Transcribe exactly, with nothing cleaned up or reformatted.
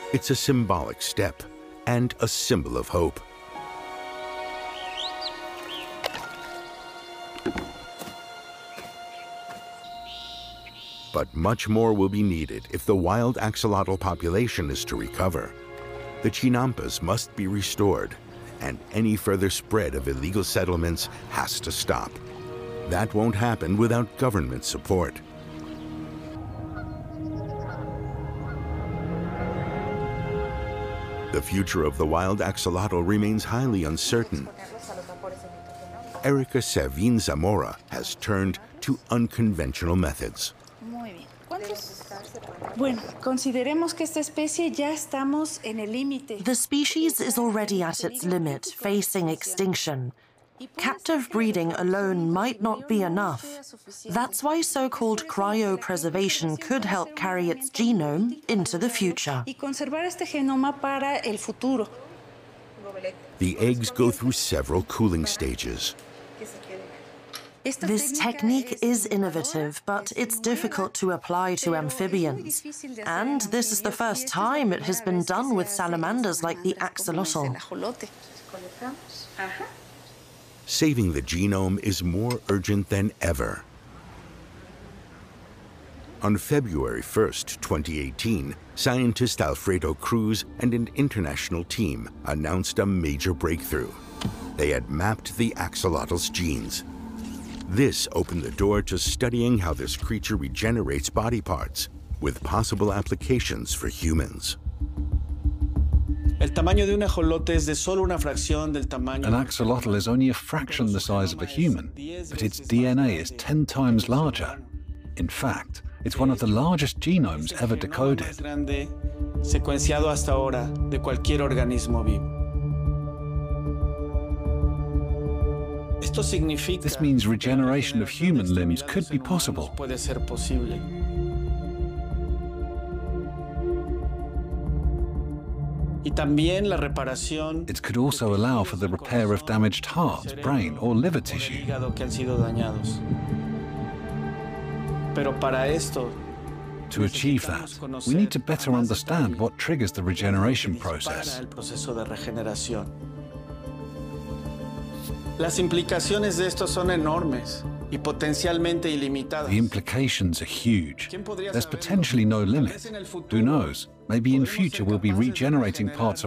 It's a symbolic step and a symbol of hope. But much more will be needed if the wild axolotl population is to recover. The chinampas must be restored, and any further spread of illegal settlements has to stop. That won't happen without government support. The future of the wild axolotl remains highly uncertain. Erica Savin Zamora has turned to unconventional methods. The species is already at its limit, facing extinction. Captive breeding alone might not be enough. That's why so-called cryopreservation could help carry its genome into the future. The eggs go through several cooling stages. This technique is innovative, but it's difficult to apply to amphibians. And this is the first time it has been done with salamanders like the axolotl. Saving the genome is more urgent than ever. On February first, twenty eighteen, scientist Alfredo Cruz and an international team announced a major breakthrough. They had mapped the axolotl's genes. This opened the door to studying how this creature regenerates body parts, with possible applications for humans. An axolotl is only a fraction the size of a human, but its D N A is ten times larger. In fact, it's one of the largest genomes ever decoded. This means regeneration of human limbs could be possible. It could also allow for the repair of damaged heart, brain, or liver tissue. To achieve that, we need to better understand what triggers the regeneration process. The implications are huge. There's potentially no limit. Who knows? Maybe in future we'll be regenerating parts of